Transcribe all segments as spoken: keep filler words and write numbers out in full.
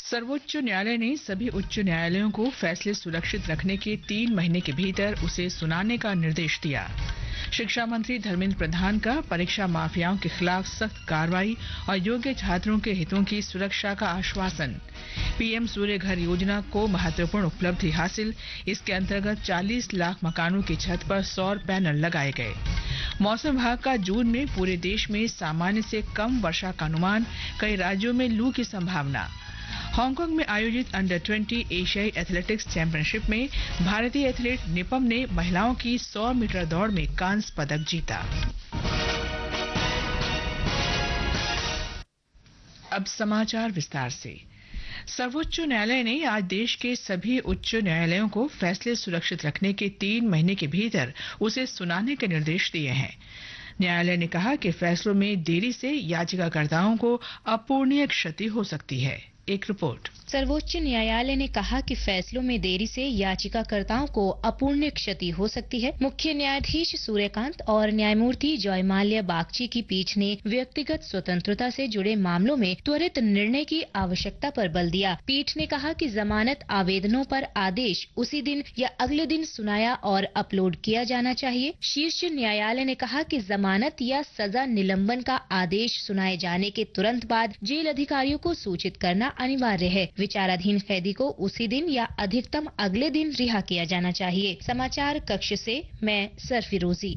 सर्वोच्च न्यायालय ने सभी उच्च न्यायालयों को फैसले सुरक्षित रखने के तीन महीने के भीतर उसे सुनाने का निर्देश दिया। शिक्षा मंत्री धर्मेंद्र प्रधान का परीक्षा माफियाओं के खिलाफ सख्त कार्रवाई और योग्य छात्रों के हितों की सुरक्षा का आश्वासन। पीएम सूर्य घर योजना को महत्वपूर्ण उपलब्धि हासिल। इसके अंतर्गत चालीस लाख मकानों की छत पर सौर पैनल लगाए गए। मौसम विभाग का जून में पूरे देश में सामान्य से कम वर्षा का अनुमान। कई राज्यों में लू की संभावना। हांगकांग में आयोजित अंडर बीस एशियाई एथलेटिक्स चैंपियनशिप में भारतीय एथलीट निपम ने महिलाओं की सौ मीटर दौड़ में कांस्य पदक जीता। अब समाचार विस्तार से। सर्वोच्च न्यायालय ने आज देश के सभी उच्च न्यायालयों को फैसले सुरक्षित रखने के तीन महीने के भीतर उसे सुनाने के निर्देश दिए हैं। न्यायालय ने कहा कि फैसलों में देरी से याचिकाकर्ताओं को अपूरणीय क्षति हो सकती है। एक रिपोर्ट। सर्वोच्च न्यायालय ने कहा कि फैसलों में देरी से याचिकाकर्ताओं को अपूरणीय क्षति हो सकती है। मुख्य न्यायाधीश सूर्यकांत और न्यायमूर्ति जयमाल्या बागची की पीठ ने व्यक्तिगत स्वतंत्रता से जुड़े मामलों में त्वरित निर्णय की आवश्यकता पर बल दिया। पीठ ने कहा कि जमानत आवेदनों पर आदेश उसी दिन या अगले दिन सुनाया और अपलोड किया जाना चाहिए। शीर्ष न्यायालय ने कहा कि जमानत या सजा निलंबन का आदेश सुनाए जाने के तुरंत बाद जेल अधिकारियों को सूचित करना अनिवार्य है। विचाराधीन कैदी को उसी दिन या अधिकतम अगले दिन रिहा किया जाना चाहिए। समाचार कक्ष से मैं सरफिरोजी।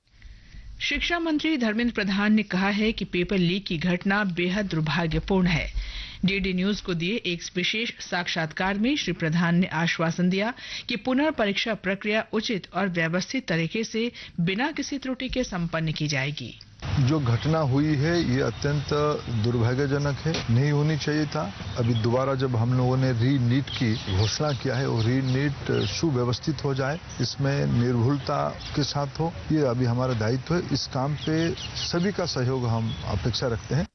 शिक्षा मंत्री धर्मेंद्र प्रधान ने कहा है कि पेपर लीक की घटना बेहद दुर्भाग्यपूर्ण है। डीडी न्यूज को दिए एक विशेष साक्षात्कार में श्री प्रधान ने आश्वासन दिया कि पुनर्परीक्षा प्रक्रिया उचित और व्यवस्थित तरीके से बिना किसी त्रुटि के संपन्न की जाएगी। जो घटना हुई है ये अत्यंत दुर्भाग्यजनक है, नहीं होनी चाहिए था। अभी दोबारा जब हम लोगों ने री नीट की घोषणा किया है और री नीट सुव्यवस्थित हो जाए, इसमें निर्भुलता के साथ हो, ये अभी हमारा दायित्व है। इस काम पे सभी का सहयोग हम अपेक्षा रखते हैं।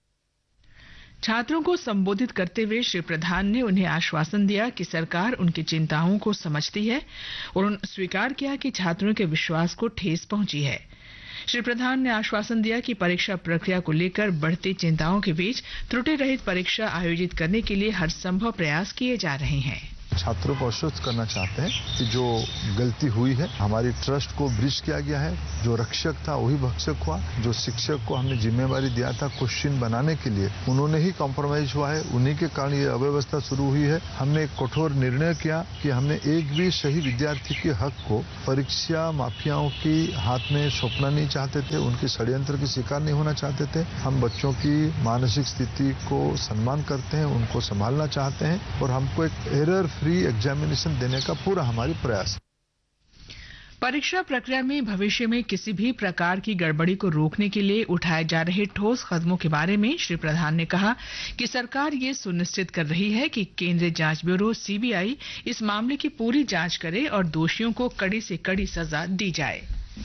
छात्रों को संबोधित करते हुए श्री प्रधान ने उन्हें आश्वासन दिया कि सरकार उनकी चिंताओं को समझती है और उन्होंने स्वीकार किया कि छात्रों के विश्वास को ठेस पहुंची है। श्री प्रधान ने आश्वासन दिया कि परीक्षा प्रक्रिया को लेकर बढ़ती चिंताओं के बीच त्रुटि रहित परीक्षा आयोजित करने के लिए हर संभव प्रयास किए जा रहे हैं। छात्रों को आश्वस्त करना चाहते हैं कि जो गलती हुई है, हमारी ट्रस्ट को ब्रीच किया गया है। जो रक्षक था वही भक्षक हुआ। जो शिक्षक को हमने जिम्मेवारी दिया था क्वेश्चन बनाने के लिए, उन्होंने ही कॉम्प्रोमाइज हुआ है। उन्हीं के कारण ये अव्यवस्था शुरू हुई है। हमने एक कठोर निर्णय किया कि हमने एक भी सही विद्यार्थी के हक को परीक्षा माफियाओं की हाथ में सौंपना नहीं चाहते थे। उनके षड्यंत्र के शिकार नहीं होना चाहते थे। हम बच्चों की मानसिक स्थिति को सम्मान करते हैं, उनको संभालना चाहते हैं और हमको एक एरर फ्री एग्जामिनेशन देने का पूरा हमारी प्रयास। परीक्षा प्रक्रिया में भविष्य में किसी भी प्रकार की गड़बड़ी को रोकने के लिए उठाए जा रहे ठोस कदमों के बारे में श्री प्रधान ने कहा कि सरकार ये सुनिश्चित कर रही है कि केंद्रीय जांच ब्यूरो सीबीआई इस मामले की पूरी जांच करे और दोषियों को कड़ी से कड़ी सजा दी जाए।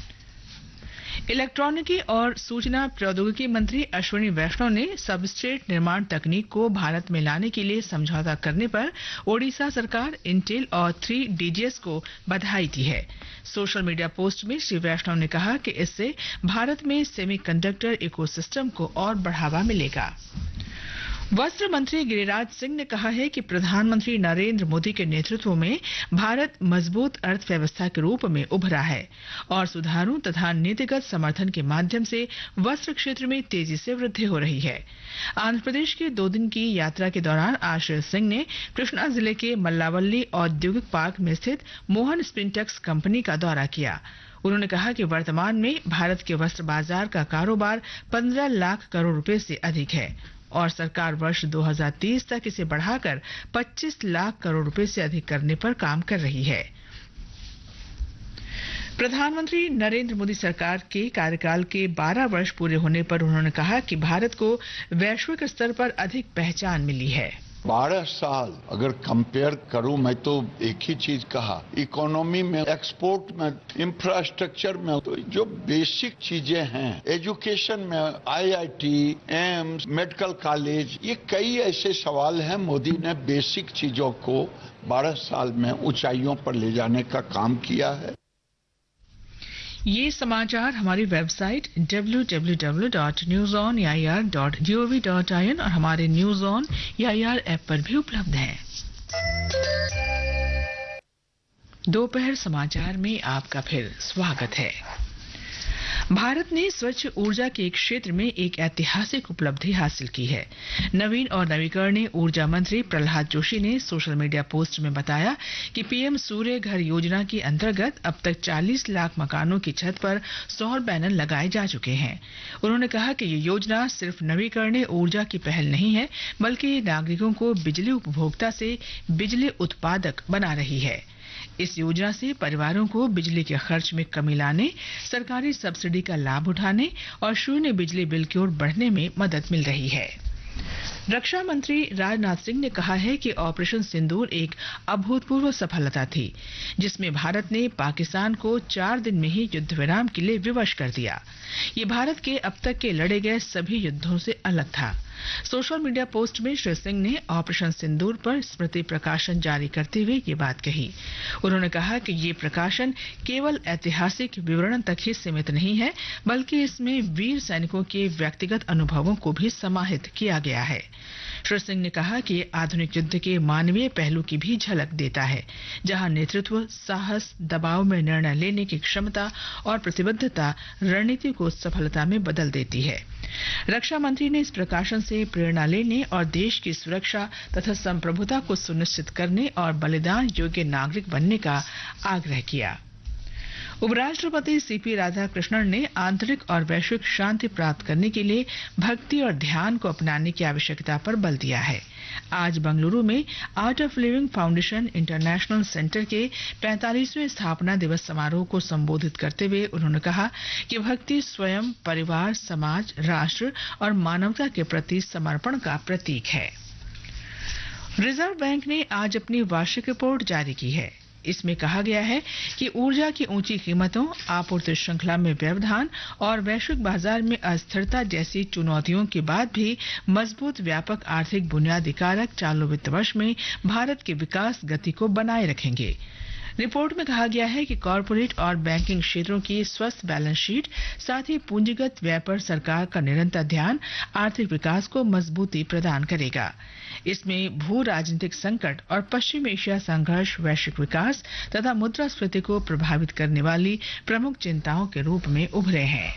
इलेक्ट्रॉनिकी और सूचना प्रौद्योगिकी मंत्री अश्विनी वैष्णव ने सबस्ट्रेट निर्माण तकनीक को भारत में लाने के लिए समझौता करने पर ओडिशा सरकार, इंटेल और थ्री डीजीएस को बधाई दी है। सोशल मीडिया पोस्ट में श्री वैष्णव ने कहा कि इससे भारत में सेमीकंडक्टर इकोसिस्टम को और बढ़ावा मिलेगा। वस्त्र मंत्री गिरिराज सिंह ने कहा है कि प्रधानमंत्री नरेंद्र मोदी के नेतृत्व में भारत मजबूत अर्थव्यवस्था के रूप में उभरा है और सुधारों तथा नीतिगत समर्थन के माध्यम से वस्त्र क्षेत्र में तेजी से वृद्धि हो रही है। आंध्र प्रदेश के दो दिन की यात्रा के दौरान आज श्री सिंह ने कृष्णा जिले के मल्लावल्ली औद्योगिक पार्क में स्थित मोहन स्पिनटेक्स कंपनी का दौरा किया। उन्होंने कहा कि वर्तमान में भारत के वस्त्र बाजार का कारोबार पंद्रह लाख करोड़ रुपए से अधिक है और सरकार वर्ष दो हज़ार तीस तक इसे बढ़ाकर पच्चीस लाख करोड़ रुपए से अधिक करने पर काम कर रही है। प्रधानमंत्री नरेंद्र मोदी सरकार के कार्यकाल के बारह वर्ष पूरे होने पर उन्होंने कहा कि भारत को वैश्विक स्तर पर अधिक पहचान मिली है। बारह साल अगर कंपेयर करूं, मैं तो एक ही चीज कहा, इकोनॉमी में, एक्सपोर्ट में, इंफ्रास्ट्रक्चर में, तो जो बेसिक चीजें हैं, एजुकेशन में, आईआईटी, एम्स, मेडिकल कॉलेज, ये कई ऐसे सवाल हैं। मोदी ने बेसिक चीजों को बारह साल में ऊंचाइयों पर ले जाने का काम किया है। ये समाचार हमारी website W W W dot news on A I R dot G O V dot I N और हमारे news on A I R app पर भी उपलब्ध हैं। दोपहर समाचार में आपका फिर स्वागत है। भारत ने स्वच्छ ऊर्जा के क्षेत्र में एक ऐतिहासिक उपलब्धि हासिल की है। नवीन और नवीकरणीय ऊर्जा मंत्री प्रहलाद जोशी ने सोशल मीडिया पोस्ट में बताया कि पीएम सूर्य घर योजना के अंतर्गत अब तक चालीस लाख मकानों की छत पर सौर पैनल लगाए जा चुके हैं। उन्होंने कहा कि ये योजना सिर्फ नवीकरणीय ऊर्जा की पहल नहीं है, बल्कि नागरिकों को बिजली उपभोक्ता से बिजली उत्पादक बना रही है। इस योजना से परिवारों को बिजली के खर्च में कमी लाने, सरकारी सब्सिडी का लाभ उठाने और शून्य बिजली बिल की ओर बढ़ने में मदद मिल रही है। रक्षा मंत्री राजनाथ सिंह ने कहा है कि ऑपरेशन सिंदूर एक अभूतपूर्व सफलता थी, जिसमें भारत ने पाकिस्तान को चार दिन में ही युद्ध विराम के लिए विवश कर दिया। ये भारत के अब तक के लड़े गए सभी युद्धों से अलग था। सोशल मीडिया पोस्ट में श्री सिंह ने ऑपरेशन सिंदूर पर स्मृति प्रकाशन जारी करते हुए ये बात कही। उन्होंने कहा कि ये प्रकाशन केवल ऐतिहासिक विवरण तक ही सीमित नहीं है, बल्कि इसमें वीर सैनिकों के व्यक्तिगत अनुभवों को भी समाहित किया गया है। श्री सिंह ने कहा कि ये आधुनिक युद्ध के मानवीय पहलू की भी झलक देता है, जहां नेतृत्व, साहस, दबाव में निर्णय लेने की क्षमता और प्रतिबद्धता रणनीति को सफलता में बदल देती है। रक्षा मंत्री ने इस प्रकाशन से प्रेरणा लेने और देश की सुरक्षा तथा संप्रभुता को सुनिश्चित करने और बलिदान योग्य नागरिक बनने का आग्रह किया। उपराष्ट्रपति सीपी राधाकृष्णन ने आंतरिक और वैश्विक शांति प्राप्त करने के लिए भक्ति और ध्यान को अपनाने की आवश्यकता पर बल दिया है। आज बंगलुरु में art of living foundation international centre के पैंतालीसवें स्थापना दिवस समारोह को संबोधित करते हुए उन्होंने कहा कि भक्ति स्वयं, परिवार, समाज, राष्ट्र और मानवता के प्रति समर्पण का प्रतीक है। रिजर्व बैंक ने आज अपनी वार्षिक रिपोर्ट जारी की है। इसमें कहा गया है कि ऊर्जा की ऊंची कीमतों, आपूर्ति श्रृंखला में व्यवधान और वैश्विक बाजार में अस्थिरता जैसी चुनौतियों के बाद भी मजबूत व्यापक आर्थिक बुनियादी कारक चालू वित्त वर्ष में भारत की विकास गति को बनाए रखेंगे। रिपोर्ट में कहा गया है कि कॉरपोरेट और बैंकिंग क्षेत्रों की स्वस्थ बैलेंस शीट, साथ ही पूंजीगत व्यय पर सरकार का निरंतर ध्यान आर्थिक विकास को मजबूती प्रदान करेगा। इसमें भू राजनीतिक संकट और पश्चिम एशिया संघर्ष वैश्विक विकास तथा मुद्रास्फीति को प्रभावित करने वाली प्रमुख चिंताओं के रूप में उभरे हैं।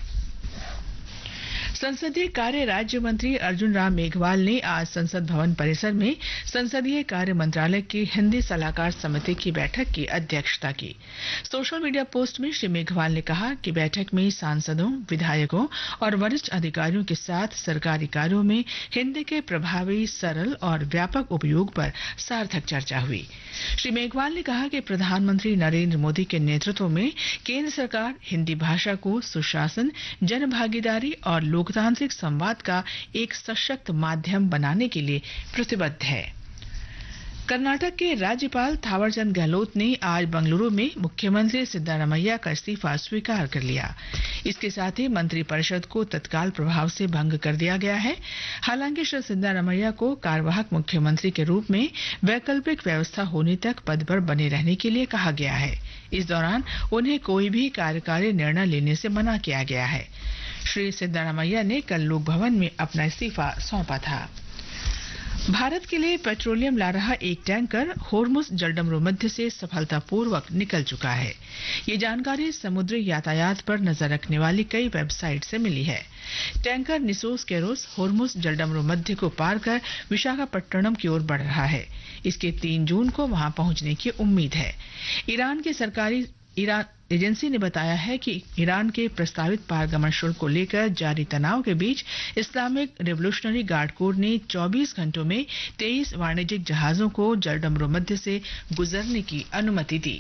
संसदीय कार्य राज्य मंत्री अर्जुन राम मेघवाल ने आज संसद भवन परिसर में संसदीय कार्य मंत्रालय की हिंदी सलाहकार समिति की बैठक की अध्यक्षता की। सोशल मीडिया पोस्ट में श्री मेघवाल ने कहा कि बैठक में सांसदों, विधायकों और वरिष्ठ अधिकारियों के साथ सरकारी कार्यों में हिंदी के प्रभावी, सरल और व्यापक उपयोग पर सार्थक चर्चा हुई। श्री मेघवाल ने कहा कि प्रधानमंत्री नरेंद्र मोदी के नेतृत्व में केंद्र सरकार हिंदी भाषा को सुशासन, जन भागीदारी और लोकतांत्रिक संवाद का एक सशक्त माध्यम बनाने के लिए प्रतिबद्ध है। कर्नाटक के राज्यपाल थावरचंद गहलोत ने आज बंगलुरु में मुख्यमंत्री सिद्धारमैया का इस्तीफा स्वीकार कर लिया। इसके साथ ही मंत्रिपरिषद को तत्काल प्रभाव से भंग कर दिया गया है। हालांकि श्री सिद्धारमैया को कार्यवाहक मुख्यमंत्री के रूप में वैकल्पिक व्यवस्था होने तक पद पर बने रहने के लिए कहा गया है। इस दौरान उन्हें कोई भी कार्यकारी निर्णय लेने से मना किया गया है। श्री सिद्धारमैया ने कल लोक भवन में अपना इस्तीफा सौंपा था। भारत के लिए पेट्रोलियम ला रहा एक टैंकर होर्मुज जलडमरू मध्य से सफलतापूर्वक निकल चुका है। ये जानकारी समुद्री यातायात पर नजर रखने वाली कई वेबसाइट से मिली है। टैंकर निसोस केरोस होर्मुज जलडमरू मध्य को पार कर विशाखापट्टनम की ओर बढ़ रहा है। इसके तीन जून को वहां पहुंचने की उम्मीद है। ईरान की सरकारी ईरान एजेंसी ने बताया है कि ईरान के प्रस्तावित पारगमन शुल्क को लेकर जारी तनाव के बीच इस्लामिक रिवोल्यूशनरी गार्ड कोर ने चौबीस घंटों में तेईस वाणिज्यिक जहाजों को जलडमरू मध्य से गुजरने की अनुमति दी।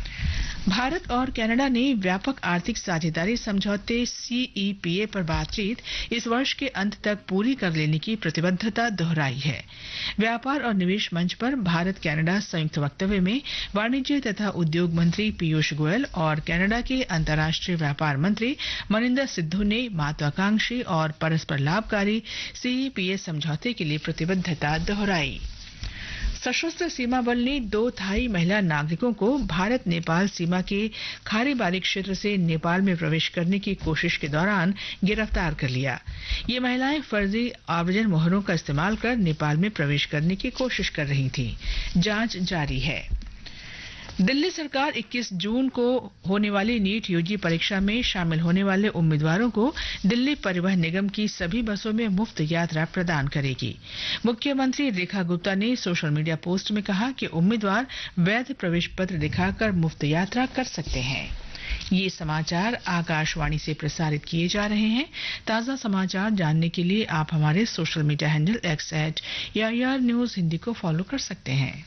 भारत और कनाडा ने व्यापक आर्थिक साझेदारी समझौते सी ई पी ए पर बातचीत इस वर्ष के अंत तक पूरी कर लेने की प्रतिबद्धता दोहराई है। व्यापार और निवेश मंच पर भारत कनाडा संयुक्त वक्तव्य में वाणिज्य तथा उद्योग मंत्री पीयूष गोयल और कनाडा के अंतर्राष्ट्रीय व्यापार मंत्री मनिंदर सिद्धू ने महत्वाकांक्षी और परस्पर लाभकारी सी ई पी ए समझौते के लिए प्रतिबद्धता दोहराई। सशस्त्र सीमा बल ने दो थाई महिला नागरिकों को भारत नेपाल सीमा के खारीबारी क्षेत्र से नेपाल में प्रवेश करने की कोशिश के दौरान गिरफ्तार कर लिया। ये महिलाएं फर्जी आव्रजन मोहरों का इस्तेमाल कर नेपाल में प्रवेश करने की कोशिश कर रही थीं। जांच जारी है। दिल्ली सरकार इक्कीस जून को होने वाली नीट यूजी परीक्षा में शामिल होने वाले उम्मीदवारों को दिल्ली परिवहन निगम की सभी बसों में मुफ्त यात्रा प्रदान करेगी। मुख्यमंत्री रेखा गुप्ता ने सोशल मीडिया पोस्ट में कहा कि उम्मीदवार वैध प्रवेश पत्र दिखाकर मुफ्त यात्रा कर सकते हैं। ये समाचार आकाशवाणी से प्रसारित किए जा रहे हैं। ताजा समाचार जानने के लिए आप हमारे social media handle x eight AIR news Hindi को फॉलो कर सकते हैं।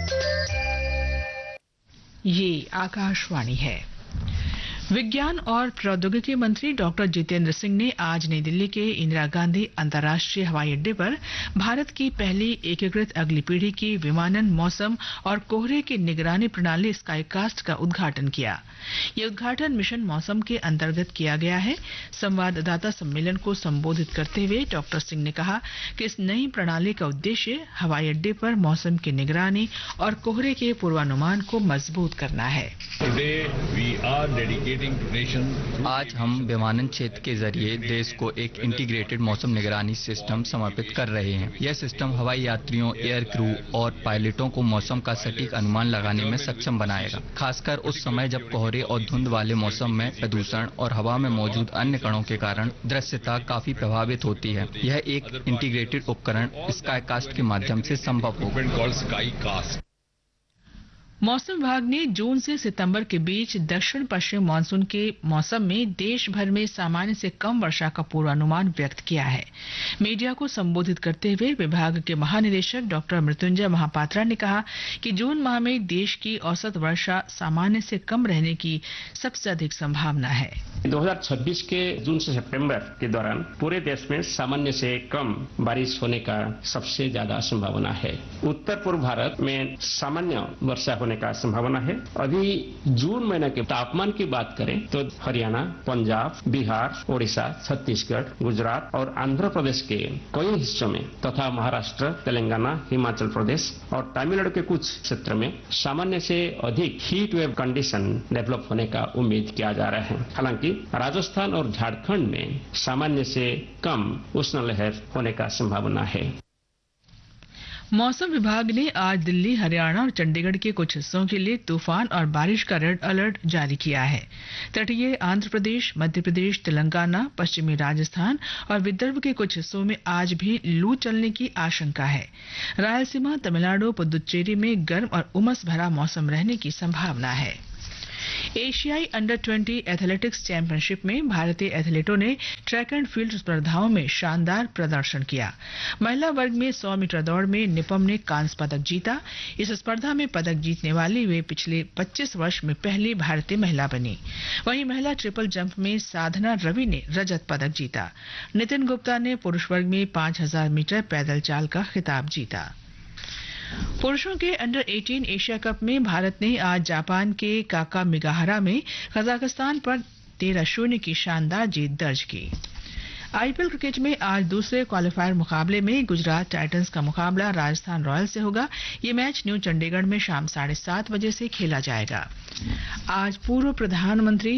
ये आकाशवाणी है। विज्ञान और प्रौद्योगिकी मंत्री डॉक्टर जितेंद्र सिंह ने आज नई दिल्ली के इंदिरा गांधी अंतर्राष्ट्रीय हवाई अड्डे पर भारत की पहली एकीकृत अगली पीढ़ी की विमानन, मौसम और कोहरे की निगरानी प्रणाली स्काईकास्ट का उद्घाटन किया। यह उद्घाटन मिशन मौसम के अंतर्गत किया गया है। संवाददाता सम्मेलन को संबोधित करते हुए डॉक्टर सिंह ने कहा कि इस नई प्रणाली का उद्देश्य हवाई अड्डे पर मौसम की निगरानी और कोहरे के पूर्वानुमान को मजबूत करना है। आज हम विमानन क्षेत्र के जरिए देश को एक इंटीग्रेटेड मौसम निगरानी सिस्टम समर्पित कर रहे हैं। यह सिस्टम हवाई यात्रियों, एयर क्रू और पायलटों को मौसम का सटीक अनुमान लगाने में सक्षम बनाएगा, खासकर उस समय जब कोहरे और धुंध वाले मौसम में प्रदूषण और हवा में मौजूद अन्य कणों के कारण दृश्यता काफी प्रभावित होती है। यह एक इंटीग्रेटेड उपकरण स्काईकास्ट के माध्यम से संभव होगा। मौसम विभाग ने जून से सितंबर के बीच दक्षिण पश्चिम मानसून के मौसम में देश भर में सामान्य से कम वर्षा का पूर्वानुमान व्यक्त किया है। मीडिया को संबोधित करते हुए विभाग के महानिदेशक डॉक्टर मृत्युंजय महापात्रा ने कहा कि जून माह में देश की औसत वर्षा सामान्य से कम रहने की सबसे अधिक संभावना है। दो हज़ार छब्बीस के जून से सितंबर के दौरान पूरे देश में सामान्य से कम बारिश होने का सबसे ज्यादा संभावना है। उत्तर पूर्व भारत में सामान्य वर्षा होने का संभावना है। अभी जून महीने के तापमान की बात करें तो हरियाणा, पंजाब, बिहार, ओडिशा, छत्तीसगढ़, गुजरात और आंध्र प्रदेश के कई हिस्सों में तथा महाराष्ट्र, तेलंगाना, हिमाचल प्रदेश और तमिलनाडु के कुछ क्षेत्र में सामान्य से अधिक हीट वेव कंडीशन डेवलप होने का उम्मीद किया जा रहा है। हालांकि राजस्थान और झारखंड में सामान्य से कम उष्ण लहर होने का संभावना है। मौसम विभाग ने आज दिल्ली, हरियाणा और चंडीगढ़ के कुछ हिस्सों के लिए तूफान और बारिश का रेड अलर्ट जारी किया है। तटीय आंध्र प्रदेश, मध्य प्रदेश, तेलंगाना, पश्चिमी राजस्थान और विदर्भ के कुछ हिस्सों में आज भी लू चलने की आशंका है। रायलसीमा, तमिलनाडु, पुदुच्चेरी में गर्म और उमस भरा मौसम रहने की संभावना है। एशियाई अंडर ट्वेंटी एथलेटिक्स चैंपियनशिप में भारतीय एथलीटों ने ट्रैक एंड फील्ड स्पर्धाओं में शानदार प्रदर्शन किया। महिला वर्ग में सौ मीटर दौड़ में निपम ने कांस्य पदक जीता। इस स्पर्धा में पदक जीतने वाली वे पिछले पच्चीस वर्ष में पहली भारतीय महिला बनी। वहीं महिला ट्रिपल जंप में साधना रवि ने रजत पदक जीता। नितिन गुप्ता ने पुरुष वर्ग में पांच हजार मीटर पैदल चाल का खिताब जीता। पुरुषों के अंडर अठारह एशिया कप में भारत ने आज जापान के काकामिगाहारा में कजाकिस्तान पर तेरह शून्य की शानदार जीत दर्ज की। आईपीएल क्रिकेट में आज दूसरे क्वालिफायर मुकाबले में गुजरात टाइटंस का मुकाबला राजस्थान रॉयल्स से होगा। ये मैच न्यू चंडीगढ़ में शाम साढ़े सात बजे से खेला जाएगा। आज पूर्व प्रधानमंत्री